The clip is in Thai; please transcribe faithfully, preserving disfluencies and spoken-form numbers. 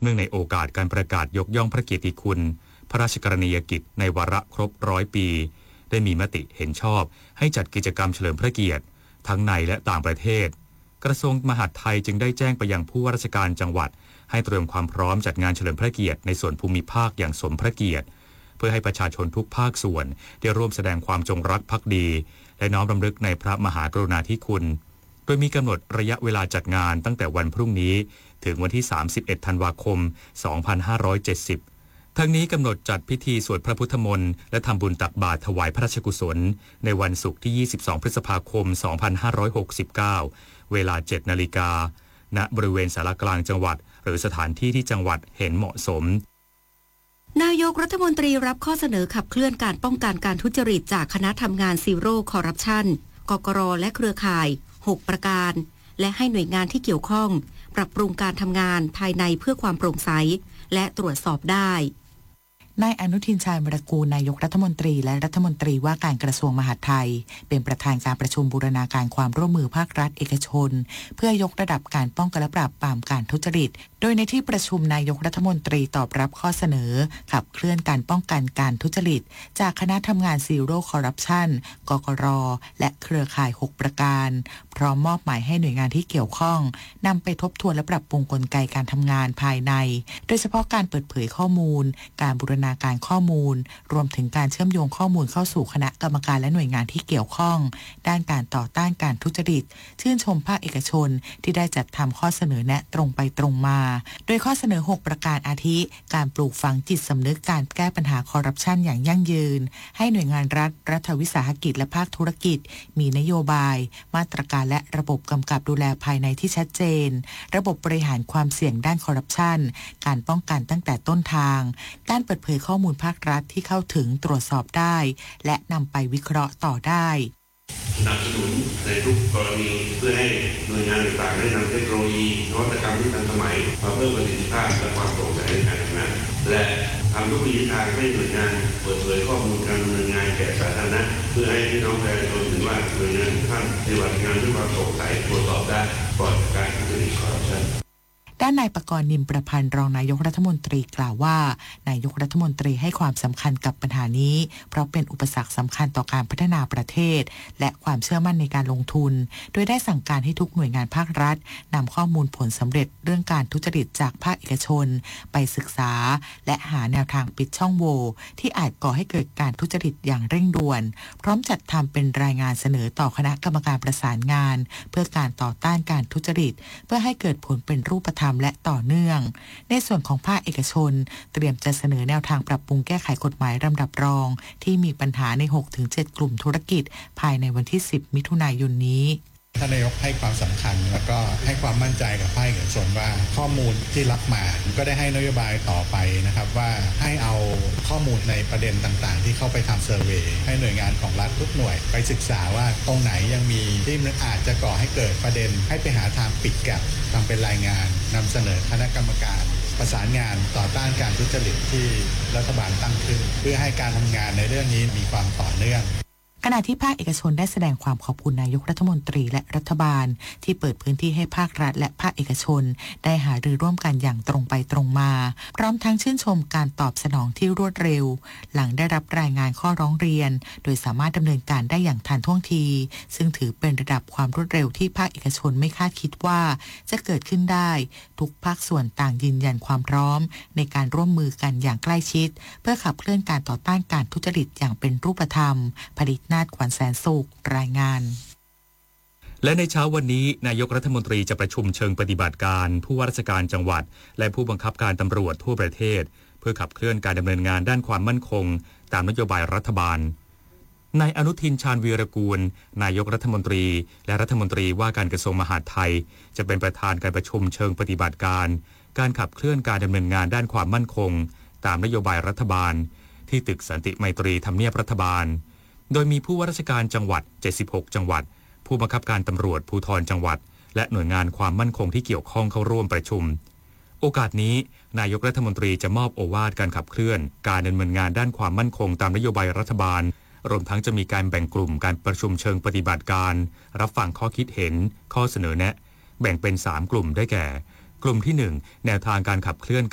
เนื่องในโอกาสการประกาศยกย่องพระเกียรติคุณพระราชกรณียกิจในวาระครบร้อยปีได้มีมติเห็นชอบให้จัดกิจกรรมเฉลิมพระเกียรติทั้งในและต่างประเทศกระทรวงมหาดไทยจึงได้แจ้งไปยังผู้ว่าราชการจังหวัดให้เตรียมความพร้อมจัดงานเฉลิมพระเกียรติในส่วนภูมิภาคอย่างสมพระเกียรติเพื่อให้ประชาชนทุกภาคส่วนได้ร่วมแสดงความจงรักภักดีและน้อมรำลึกในพระมหากรุณาธิคุณโดยมีกำหนดระยะเวลาจัดงานตั้งแต่วันพรุ่งนี้ถึงวันที่สามสิบเอ็ดธันวาคมสองพันห้าร้อยเจ็ดสิบทั้งนี้กำหนดจัดพิธีสวดพระพุทธมนต์และทำบุญตักบาตรถวายพระราชกุศลในวันศุกร์ที่ยี่สิบสองพฤษภาคมสองพันห้าร้อยหกสิบเก้าเวลา เจ็ดนาฬิกาณบริเวณศาลากลางจังหวัดหรือสถานที่ที่จังหวัดเห็นเหมาะสมนายกรัฐมนตรีรับข้อเสนอขับเคลื่อนการป้องกันการทุจริตจากคณะทำงานซีโร่คอร์รัปชันกกร.และเครือข่ายหกประการและให้หน่วยงานที่เกี่ยวข้องปรับปรุงการทำงานภายในเพื่อความโปร่งใสและตรวจสอบได้นายอนุทินชาญวิรากูลนายกรัฐมนตรีและรัฐมนตรีว่าการกระทรวงมหาดไทยเป็นประธานการประชุมบูรณาการความร่วมมือภาครัฐเอกชนเพื่อยกระดับการป้องกันและปราบปรามการทุจริตโดยในที่ประชุมนายกรัฐมนตรีตอบรับข้อเสนอขับเคลื่อนการป้องกันการทุจริตจากคณะทำงานซีโร่คอร์รัปชันกกร.และเครือข่ายหกประการพร้อมมอบหมายให้หน่วยงานที่เกี่ยวข้องนำไปทบทวนและปรับปรุงกลไกการทำงานภายในโดยเฉพาะการเปิดเผยข้อมูลการบูรณาการข้อมูลรวมถึงการเชื่อมโยงข้อมูลเข้าสู่คณะกรรมการและหน่วยงานที่เกี่ยวข้องด้านการต่อต้านการทุจริตชื่นชมภาคเอกชนที่ได้จัดทำข้อเสนอแนะตรงไปตรงมาโดยข้อเสนอหกประการอาทิการปลูกฝังจิตสำนึกการแก้ปัญหาคอร์รัปชันอย่างยั่งยืนให้หน่วยงานรัฐรัฐวิสาหกิจและภาคธุรกิจมีนโยบายมาตรการและระบบกำกับดูแลภายในที่ชัดเจนระบบบริหารความเสี่ยงด้านคอร์รัปชันการป้องกันตั้งแต่ต้นทางการเปิดเผยข้อมูลภาครัฐที่เข้าถึงตรวจสอบได้และนำไปวิเคราะห์ต่อได้สนับสนุนในทุกกรณีเพื่อให้หน่วยงานต่างๆได้นำเทคโนโลยีนวัตกรรมที่ทันสมัยมาเพิ่มประสิทธิภาพและความโปร่งใสในการทำงานและทำทุกวิธีทางให้หน่วยงานเปิดเผยข้อมูลการดำเนินงานแก่สาธารณะเพื่อให้พี่น้องประชาชนถือว่าหน่วยงานท่านปฏิบัติงานด้วยความโปร่งใสตรวจสอบได้ปลอดการทุจริตคอร์รัปชันด้านนายปกรณ์นิมประพันธ์รองนายกรัฐมนตรีกล่าวว่านายกรัฐมนตรีให้ความสำคัญกับปัญหานี้เพราะเป็นอุปสรรคสำคัญต่อการพัฒนาประเทศและความเชื่อมั่นในการลงทุนโดยได้สั่งการให้ทุกหน่วยงานภาครัฐนำข้อมูลผลสำเร็จเรื่องการทุจริตจากภาคเอกชนไปศึกษาและหาแนวทางปิดช่องโหว่ที่อาจก่อให้เกิดการทุจริตอย่างเร่งด่วนพร้อมจัดทำเป็นรายงานเสนอต่อคณะกรรมการประสานงานเพื่อการต่อต้านการทุจริตเพื่อให้เกิดผลเป็นรูปธรรมและต่อเนื่องในส่วนของภาคเอกชนเตรียมจะเสนอแนวทางปรับปรุงแก้ไขกฎหมายลำดับรองที่มีปัญหาใน หกถึงเจ็ด กลุ่มธุรกิจภายในวันที่สิบมิถุนายนนี้ท่านนายกให้ความสำคัญแล้วก็ให้ความมั่นใจกับภาคเอกชนว่าข้อมูลที่รับมาก็ได้ให้นโยบายต่อไปนะครับว่าให้เอาข้อมูลในประเด็นต่างๆที่เข้าไปทำเซอร์เวย์ให้หน่วยงานของรัฐทุกหน่วยไปศึกษาว่าตรงไหนยังมีที่อาจจะก่อให้เกิดประเด็นให้ไปหาทางปิดแก็ปทำเป็นรายงานนำเสนอคณะกรรมการประสานงานต่อต้านการทุจริตที่รัฐบาลตั้งขึ้นเพื่อให้การทำงานในเรื่องนี้มีความต่อเนื่องขณะที่ภาคเอกชนได้แสดงความขอบคุณนายกรัฐมนตรีและรัฐบาลที่เปิดพื้นที่ให้ภาครัฐและภาคเอกชนได้หารือร่วมกันอย่างตรงไปตรงมาพร้อมทั้งชื่นชมการตอบสนองที่รวดเร็วหลังได้รับรายงานข้อร้องเรียนโดยสามารถดำเนินการได้อย่างทันท่วงทีซึ่งถือเป็นระดับความรวดเร็วที่ภาคเอกชนไม่คาดคิดว่าจะเกิดขึ้นได้ทุกภาคส่วนต่างยืนยันความพร้อมในการร่วมมือกันอย่างใกล้ชิดเพื่อขับเคลื่อนการต่อต้านการทุจริตอย่างเป็นรูปธรรมผลิตนาฏขวัญแสนสุขรายงานและในเช้าวันนี้นายกรัฐมนตรีจะประชุมเชิงปฏิบัติการผู้ว่าราชการจังหวัดและผู้บังคับการตำรวจทั่วประเทศเพื่อขับเคลื่อนการดำเนินงานด้านความมั่นคงตามนโยบายรัฐบาลนายอนุทินชาญวีรกูลนายกรัฐมนตรีและรัฐมนตรีว่าการกระทรวงมหาดไทยจะเป็นประธานการประชุมเชิงปฏิบัติการการขับเคลื่อนการดำเนินงานด้านความมั่นคงตามนโยบายรัฐบาลที่ตึกสันติไมตรีทำเนียบรัฐบาลโดยมีผู้ว่าราชการจังหวัดเจ็ดสิบหกจังหวัดผู้บังคับการตำรวจภูธรจังหวัดและหน่วยงานความมั่นคงที่เกี่ยวข้องเข้าร่วมประชุมโอกาสนี้นายกรัฐมนตรีจะมอบโอวาทการขับเคลื่อนการดำเนินงานด้านความมั่นคงตามนโยบายรัฐบาลรวมทั้งจะมีการแบ่งกลุ่มการประชุมเชิงปฏิบัติการรับฟังข้อคิดเห็นข้อเสนอแนะแบ่งเป็นสามกลุ่มได้แก่กลุ่มที่หนึ่งแนวทางการขับเคลื่อน